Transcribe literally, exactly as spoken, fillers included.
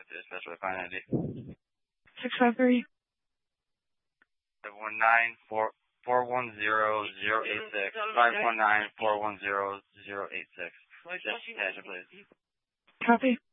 Dispatch with fine I D. six five three. five one nine four four one zero zero eight six. five one nine four one zero zero eight six. Dispatch, please. Copy.